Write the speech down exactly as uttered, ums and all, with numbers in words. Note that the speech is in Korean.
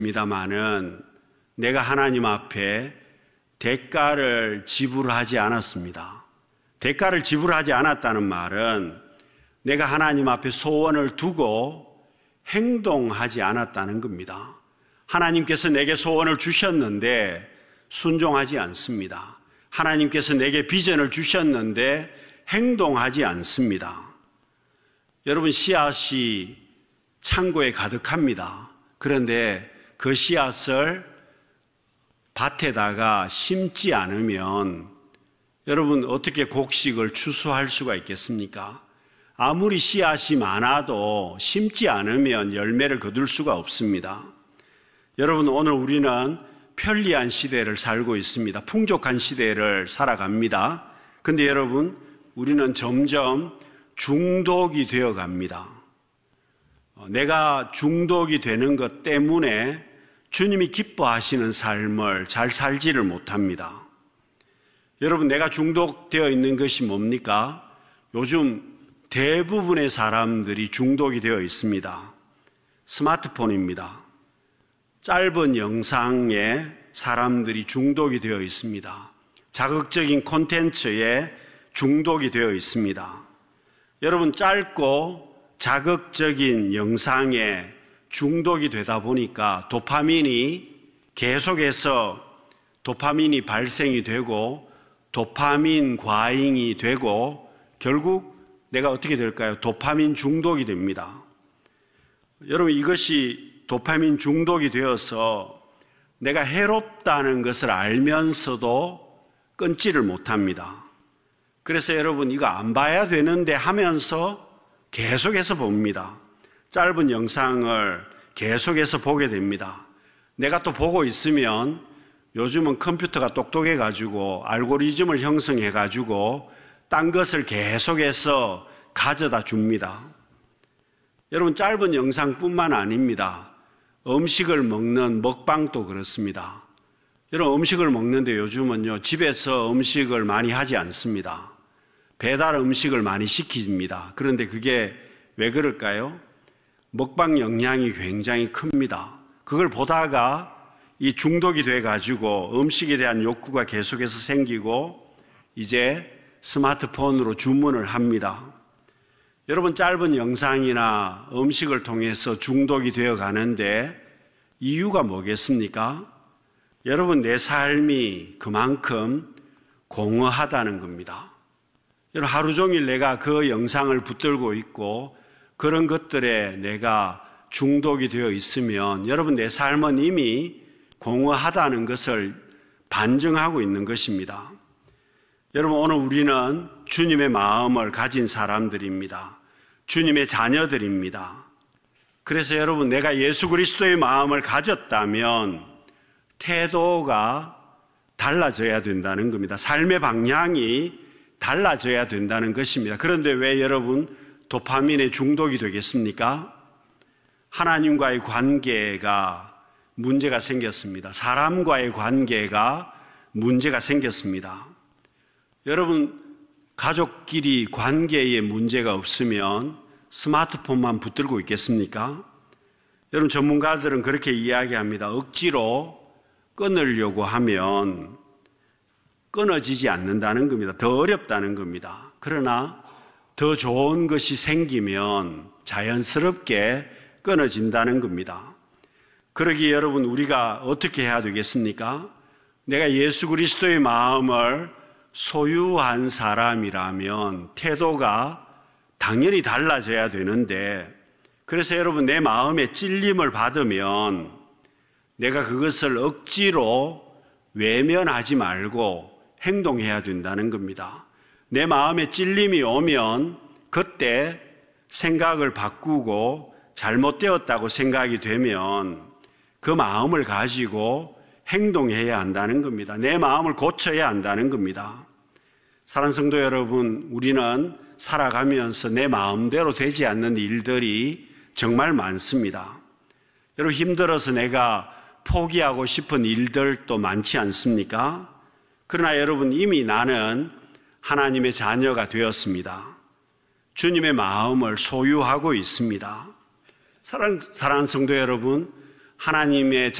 있습니다마는 내가 하나님 앞에 대가를 지불하지 않았습니다. 대가를 지불하지 않았다는 말은 내가 하나님 앞에 소원을 두고 행동하지 않았다는 겁니다. 하나님께서 내게 소원을 주셨는데 순종하지 않습니다. 하나님께서 내게 비전을 주셨는데 행동하지 않습니다. 여러분, 씨앗이 창고에 가득합니다. 그런데 그 씨앗을 밭에다가 심지 않으면 여러분 어떻게 곡식을 추수할 수가 있겠습니까? 아무리 씨앗이 많아도 심지 않으면 열매를 거둘 수가 없습니다. 여러분, 오늘 우리는 편리한 시대를 살고 있습니다. 풍족한 시대를 살아갑니다. 그런데 여러분, 우리는 점점 중독이 되어 갑니다. 내가 중독이 되는 것 때문에 주님이 기뻐하시는 삶을 잘 살지를 못합니다. 여러분, 내가 중독되어 있는 것이 뭡니까? 요즘 대부분의 사람들이 중독이 되어 있습니다. 스마트폰입니다. 짧은 영상에 사람들이 중독이 되어 있습니다. 자극적인 콘텐츠에 중독이 되어 있습니다. 여러분, 짧고 자극적인 영상에 중독이 되다 보니까 도파민이 계속해서 도파민이 발생이 되고 도파민 과잉이 되고 결국 내가 어떻게 될까요? 도파민 중독이 됩니다. 여러분, 이것이 도파민 중독이 되어서 내가 해롭다는 것을 알면서도 끊지를 못합니다. 그래서 여러분, 이거 안 봐야 되는데 하면서 계속해서 봅니다. 짧은 영상을 계속해서 보게 됩니다. 내가 또 보고 있으면 요즘은 컴퓨터가 똑똑해가지고 알고리즘을 형성해가지고 딴 것을 계속해서 가져다 줍니다. 여러분, 짧은 영상뿐만 아닙니다. 음식을 먹는 먹방도 그렇습니다. 여러분, 음식을 먹는데 요즘은요, 집에서 음식을 많이 하지 않습니다. 배달 음식을 많이 시킵니다. 그런데 그게 왜 그럴까요? 먹방 영향이 굉장히 큽니다. 그걸 보다가 이 중독이 돼가지고 음식에 대한 욕구가 계속해서 생기고 이제 스마트폰으로 주문을 합니다. 여러분, 짧은 영상이나 음식을 통해서 중독이 되어 가는데 이유가 뭐겠습니까? 여러분, 내 삶이 그만큼 공허하다는 겁니다. 여러분, 하루 종일 내가 그 영상을 붙들고 있고 그런 것들에 내가 중독이 되어 있으면 여러분, 내 삶은 이미 공허하다는 것을 반증하고 있는 것입니다. 여러분, 오늘 우리는 주님의 마음을 가진 사람들입니다. 주님의 자녀들입니다. 그래서 여러분, 내가 예수 그리스도의 마음을 가졌다면 태도가 달라져야 된다는 겁니다. 삶의 방향이 달라져야 된다는 것입니다. 그런데 왜 여러분 도파민에 중독이 되겠습니까? 하나님과의 관계가 문제가 생겼습니다. 사람과의 관계가 문제가 생겼습니다. 여러분, 가족끼리 관계에 문제가 없으면 스마트폰만 붙들고 있겠습니까? 여러분, 전문가들은 그렇게 이야기합니다. 억지로 끊으려고 하면 끊어지지 않는다는 겁니다. 더 어렵다는 겁니다. 그러나 더 좋은 것이 생기면 자연스럽게 끊어진다는 겁니다. 그러기에 여러분, 우리가 어떻게 해야 되겠습니까? 내가 예수 그리스도의 마음을 소유한 사람이라면 태도가 당연히 달라져야 되는데, 그래서 여러분, 내 마음에 찔림을 받으면 내가 그것을 억지로 외면하지 말고 행동해야 된다는 겁니다. 내 마음에 찔림이 오면 그때 생각을 바꾸고 잘못되었다고 생각이 되면 그 마음을 가지고 행동해야 한다는 겁니다. 내 마음을 고쳐야 한다는 겁니다. 사랑하는 성도 여러분, 우리는 살아가면서 내 마음대로 되지 않는 일들이 정말 많습니다. 여러분, 힘들어서 내가 포기하고 싶은 일들도 많지 않습니까? 그러나 여러분, 이미 나는 하나님의 자녀가 되었습니다. 주님의 마음을 소유하고 있습니다. 사랑, 사랑하는 성도 여러분, 하나님의